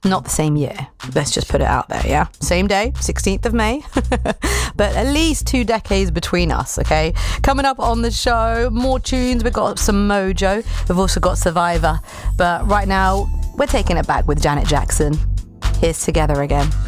Not the same year. Let's just put it out there, yeah? Same day, 16th of May. But at least 2 decades between us, okay? Coming up on the show, more tunes. We've got some Mojo. We've also got Survivor. But right now, we're taking it back with Janet Jackson. Here's Together Again.